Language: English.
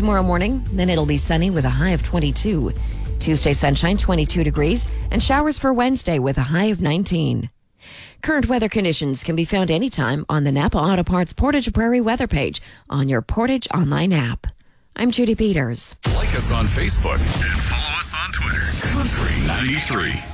tomorrow morning, then it'll be sunny with a high of 22. Tuesday, sunshine, 22 degrees, and showers for Wednesday with a high of 19. Current weather conditions can be found anytime on the Napa Auto Parts Portage Prairie weather page on your Portage online app. I'm Judy Peters. Like us on Facebook and follow us on Twitter. Country 93.